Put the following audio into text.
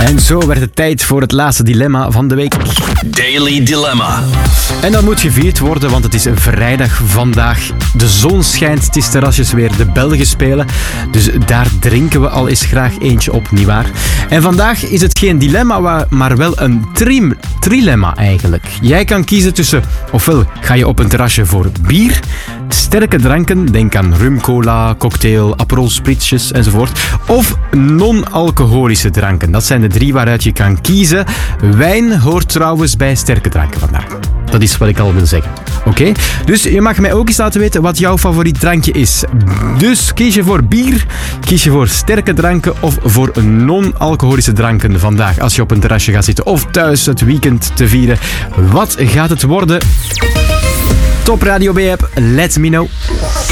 En zo werd het tijd voor het laatste dilemma van de week. Daily Dilemma. En dat moet gevierd worden, want het is vrijdag vandaag. De zon schijnt, het is terrasjes weer, de Belgen spelen. Dus daar drinken we al eens graag eentje op, nietwaar? En vandaag is het geen dilemma, maar wel een trilemma eigenlijk. Jij kan kiezen tussen, ofwel ga je op een terrasje voor bier, sterke dranken, denk aan rum, cola, cocktail, Aperol Spritzjes enzovoort, of non-alcoholische dranken. Dat zijn de 3 waaruit je kan kiezen. Wijn hoort trouwens bij sterke dranken vandaag. Dat is wat ik al wil zeggen. Oké? Dus je mag mij ook eens laten weten wat jouw favoriet drankje is. Dus kies je voor bier, kies je voor sterke dranken of voor non-alcoholische dranken vandaag als je op een terrasje gaat zitten of thuis het weekend te vieren. Wat gaat het worden? Top Radio B-app, let me know.